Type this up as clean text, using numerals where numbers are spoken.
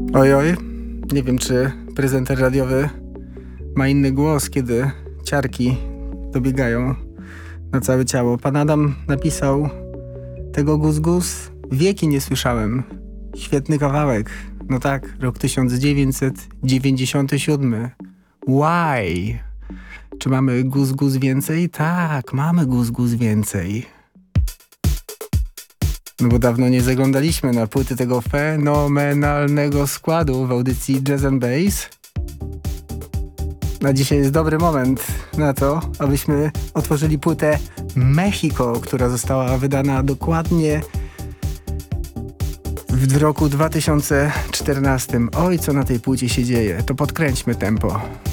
Oj, oj, nie wiem, czy prezenter radiowy ma inny głos, kiedy ciarki dobiegają na całe ciało. Pan Adam napisał: tego guz wieki nie słyszałem. Świetny kawałek. No tak, rok 1997. Why? Czy mamy guz więcej? Tak, mamy guz więcej. No bo dawno nie zaglądaliśmy na płyty tego fenomenalnego składu w audycji Jazz and Bass. A dzisiaj jest dobry moment na to, abyśmy otworzyli płytę Mexico, która została wydana dokładnie w roku 2014. Oj, co na tej płycie się dzieje, to podkręćmy tempo.